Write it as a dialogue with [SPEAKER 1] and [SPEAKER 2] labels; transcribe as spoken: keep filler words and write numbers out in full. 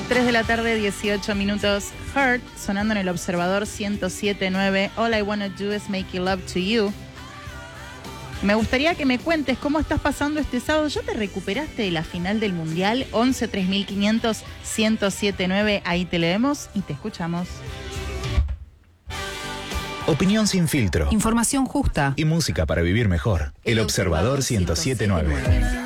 [SPEAKER 1] tres de la tarde, dieciocho minutos. Hurt, sonando en el Observador ciento siete punto nueve. All I Wanna Do Is Make You Love to You. Me gustaría que me cuentes cómo estás pasando este sábado. ¿Ya te recuperaste de la final del Mundial? once tres mil quinientos, ciento siete punto nueve. Ahí te leemos y te escuchamos.
[SPEAKER 2] Opinión sin filtro.
[SPEAKER 3] Información justa.
[SPEAKER 2] Y música para vivir mejor. El Observador ciento siete punto nueve.